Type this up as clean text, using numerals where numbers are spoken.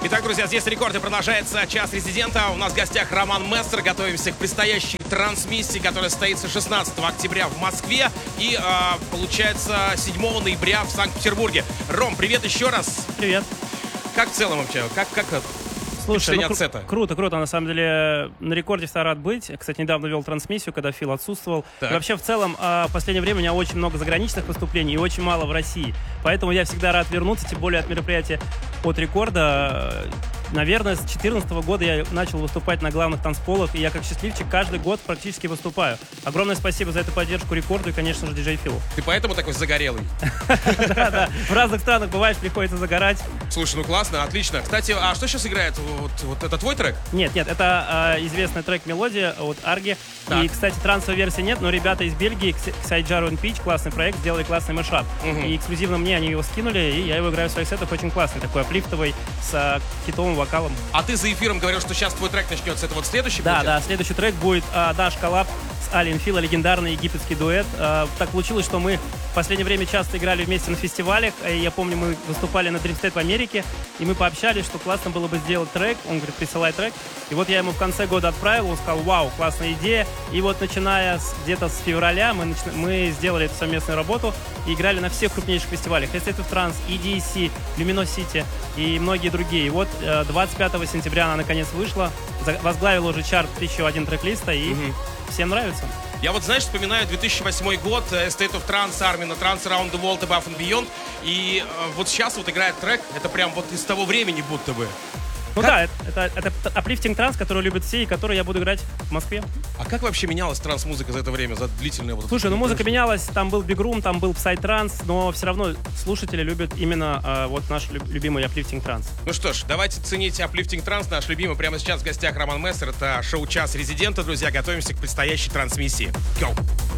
Итак, друзья, здесь на рекорде продолжается час резидента. У нас в гостях Роман Мессер. Готовимся к предстоящей трансмиссии, которая состоится 16 октября в Москве и, получается, 7 ноября в Санкт-Петербурге. Ром, привет еще раз. Привет. Как в целом вообще? Как Слушай, от сета? Круто. На самом деле, на рекорде всегда рад быть. Кстати, недавно вел трансмиссию, когда Фил отсутствовал. И вообще, в целом, в последнее время у меня очень много заграничных выступлений и очень мало в России. Поэтому я всегда рад вернуться, тем более от мероприятия от рекорда. Наверное, с 2014 года я начал выступать на главных танцполах, и я как счастливчик каждый год практически выступаю. Огромное спасибо за эту поддержку рекорду и, конечно же, диджей Филу. Ты поэтому такой загорелый? Да. В разных странах бываешь, приходится загорать. Слушай, ну классно, отлично. Кстати, а что сейчас играет? Вот это твой трек? Нет, это известный трек «Мелодия» от Арги. И, кстати, трансовой версии нет, но ребята из Бельгии, Сайджару и Пич, классный проект, сделали классный мэшап. И эксклюзивно мне они его скинули, и я его играю в своих сетах, очень классный, такой аплифтовый, с хитовым вокалом. А ты за эфиром говорил, что сейчас твой трек начнется. Это вот следующий? Да, следующий трек будет наш коллаб с Али и Фила, легендарный египетский дуэт. Так получилось, что мы в последнее время часто играли вместе на фестивалях. Я помню, мы выступали на Dream State в Америке, и мы пообщались, что классно было бы сделать трек. Он говорит, присылай трек. И вот я ему в конце года отправил, он сказал, вау, классная идея. И вот начиная где-то с февраля мы сделали эту совместную работу и играли на всех крупнейших фестивалях. Estate of Trance, EDC, Luminosity и многие другие. И вот 25 сентября она наконец вышла, возглавила уже чарт 1001 трек-листа, и всем нравится. Я вот, знаешь, вспоминаю 2008 год, State of Trance, Армина, Trance Around the World, Above and Beyond. И вот сейчас вот играет трек, это прям вот из того времени будто бы. Ну да, это uplifting транс, который любят все и который я буду играть в Москве. А как вообще менялась транс-музыка за это время, за длительное вот... Слушай, музыка менялась, там был Big Room, там был Psy-транс, но все равно слушатели любят именно вот наш любимый uplifting транс. Ну что ж, давайте ценить uplifting транс, наш любимый. Прямо сейчас в гостях Роман Мессер, это шоу «Час резидента», друзья. Готовимся к предстоящей трансмиссии. Go!